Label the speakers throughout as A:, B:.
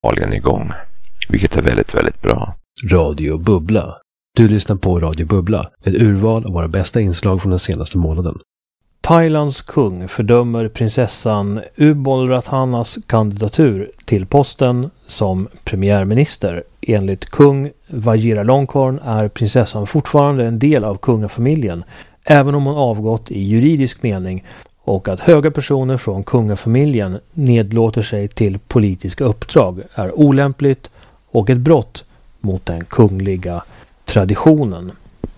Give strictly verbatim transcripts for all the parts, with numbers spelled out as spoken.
A: Valgen igång, vilket är väldigt, väldigt bra.
B: Radio Bubbla. Du lyssnar på Radio Bubbla, ett urval av våra bästa inslag från den senaste månaden. Thailands kung fördömer prinsessan Ubol-Rathanas kandidatur till posten som premiärminister. Enligt kung Vajiralongkorn är prinsessan fortfarande en del av kungafamiljen, även om hon avgått i juridisk mening, och att höga personer från kungafamiljen nedlåter sig till politiska uppdrag är olämpligt och ett brott mot den kungliga traditionen.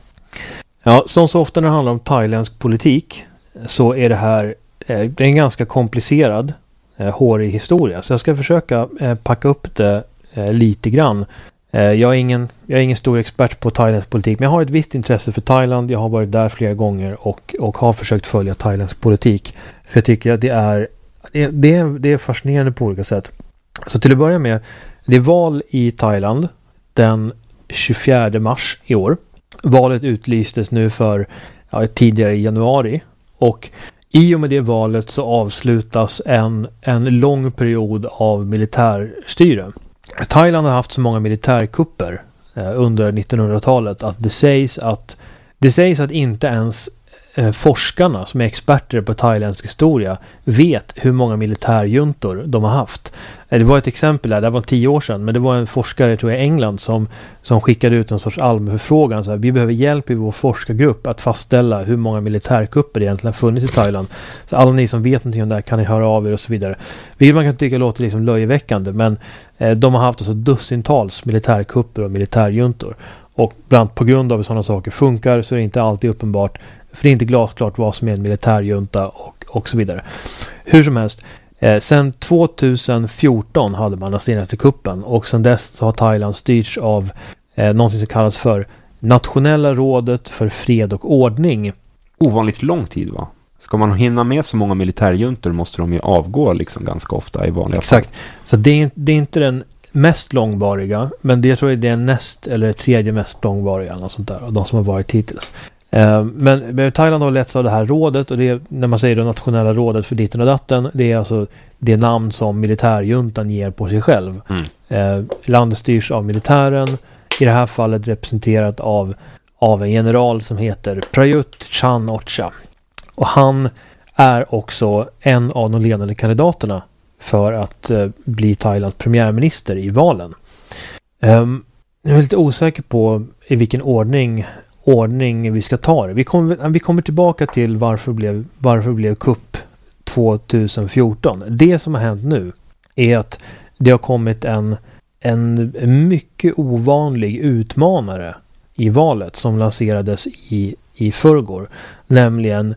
B: Ja, som så ofta när det handlar om thailändsk politik så är det här eh, en ganska komplicerad, eh, hårig historia. Så jag ska försöka eh, packa upp det eh, lite grann. Eh, jag, är ingen, jag är ingen stor expert på thailändsk politik, men jag har ett visst intresse för Thailand. Jag har varit där flera gånger och, och har försökt följa thailändsk politik. För jag tycker att det är, det, det är, det är fascinerande på olika sätt. Så till att börja med, det är val i Thailand den tjugofjärde mars i år. Valet utlystes nu för ja, tidigare i januari. Och i och med det valet så avslutas en, en lång period av militärstyre. Thailand har haft så många militärkupper eh, under nittonhundratalet att det sägs att det sägs att inte ens eh, forskarna som är experter på thailändsk historia vet hur många militärjuntor de har haft. Eh, det var ett exempel där, det var tio år sedan, men det var en forskare, tror jag, i England som, som skickade ut en sorts allmän förfrågan. Så här, vi behöver hjälp i vår forskargrupp att fastställa hur många militärkupper det egentligen har funnits i Thailand. Så alla ni som vet någonting om det här, kan ni höra av er och så vidare. Vilket man kan tycka låter liksom löjeväckande, men eh, de har haft alltså dussintals militärkupper och militärjuntor. Och bland på grund av hur sådana saker funkar så är det inte alltid uppenbart, för det är inte glasklart vad som är en militärjunta och, och så vidare. Hur som helst, eh, sen tjugohundrafjorton hade man den senaste kuppen, och sedan dess så har Thailand styrts av eh, någonting som kallas för Nationella rådet för fred och ordning.
C: Ovanligt lång tid, va? Ska man hinna med så många militärjuntor måste de ju avgå liksom ganska ofta i vanliga
B: Exakt.
C: fall.
B: Så det är, det är inte den mest långvariga, men det tror jag det är näst eller tredje mest långvariga eller något sånt där, av de som har varit hittills. Uh, men Thailand har letts av det här rådet, och det är, när man säger det nationella rådet för ditten och datten, det är alltså det namn som militärjuntan ger på sig själv. Mm. Uh, landet styrs av militären, i det här fallet representerat av, av en general som heter Prayut Chan-o-cha. Och han är också en av de ledande kandidaterna för att uh, bli Thailands premiärminister i valen. Um, jag är lite osäker på i vilken ordning ordning vi ska ta det. Vi kommer, vi kommer tillbaka till varför blev, varför blev kupp tjugohundrafjorton. Det som har hänt nu är att det har kommit en, en mycket ovanlig utmanare i valet som lanserades i, i förrgår. Nämligen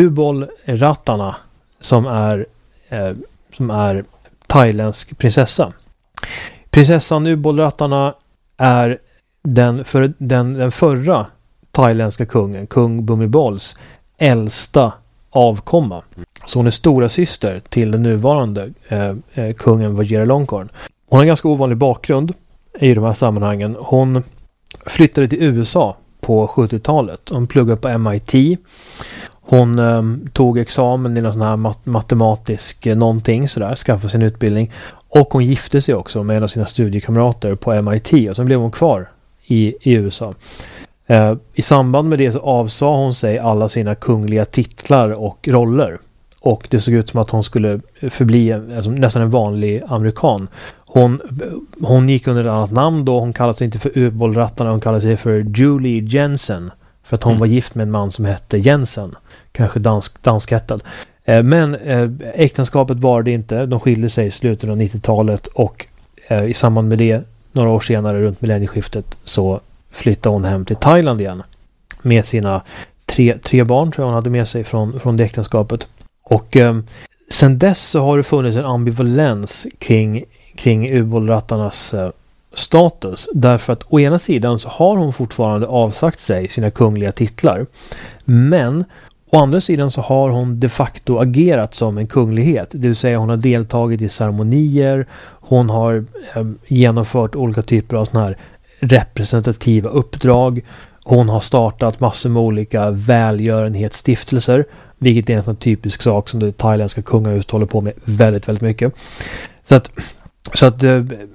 B: Ubol-Rattana som är, eh, som är thailändsk prinsessa. Prinsessan Ubol-Rattana är den, för, den, den förra thailändska kungen, kung Bhumibols äldsta avkomma. Så hon är stora syster till den nuvarande eh, eh, kungen Vajiralongkorn. Hon har en ganska ovanlig bakgrund i de här sammanhangen. Hon flyttade till U S A på sjuttiotalet. Hon pluggade på M I T. Hon eh, tog examen i någon sån här mat- matematisk eh, någonting sådär, skaffade sin utbildning. Och hon gifte sig också med en av sina studiekamrater på M I T, och sen blev hon kvar i, i U S A. Uh, I samband med det så avsa hon sig alla sina kungliga titlar och roller. Och det såg ut som att hon skulle förbli alltså, nästan en vanlig amerikan. Hon, hon gick under ett annat namn då. Hon kallade sig inte för Ubol-Rattana, hon kallade sig för Julie Jensen. För att hon mm. var gift med en man som hette Jensen. Kanske dansk, danskättad. Uh, men uh, äktenskapet var det inte. De skilde sig i slutet av nittiotalet. Och uh, i samband med det, några år senare runt millennieskiftet, så flyttade hon hem till Thailand igen med sina tre, tre barn, tror jag hon hade med sig från, från det äktenskapet. Och eh, sen dess så har det funnits en ambivalens kring, kring Ubol-Rattanas eh, status. Därför att å ena sidan så har hon fortfarande avsagt sig sina kungliga titlar. Men å andra sidan så har hon de facto agerat som en kunglighet. Det vill säga hon har deltagit i ceremonier. Hon har eh, genomfört olika typer av såna här representativa uppdrag. Hon har startat massor med olika välgörenhetsstiftelser, vilket är en sån typisk sak som det thailändska kungahuset håller på med väldigt, väldigt mycket. Så att Så att eh,